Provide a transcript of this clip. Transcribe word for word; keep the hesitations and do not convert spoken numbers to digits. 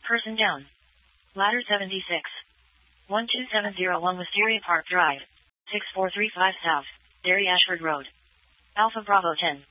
Person down. Ladder seventy-six. one two seven zero one Wisteria Park Drive. six four three five South. Derry Ashford Road. Alpha Bravo ten.